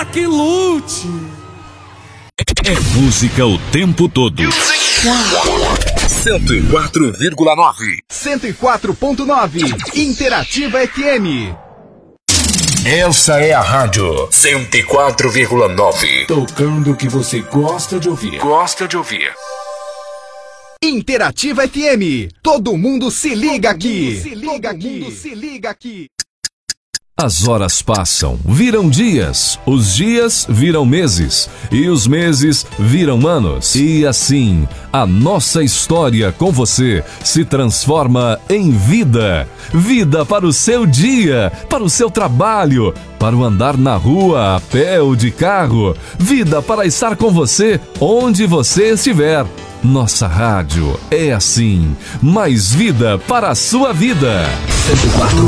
pra que lute. É música o tempo todo. 104,9. 104.9. Interativa FM. Essa é a rádio 104,9. Tocando o que você gosta de ouvir. Interativa FM. Todo mundo se liga aqui. Se liga aqui. As horas passam, viram dias, os dias viram meses e os meses viram anos. E assim, a nossa história com você se transforma em vida. Vida para o seu dia, para o seu trabalho, para o andar na rua, a pé ou de carro. Vida para estar com você onde você estiver. Nossa rádio é assim, mais vida para a sua vida.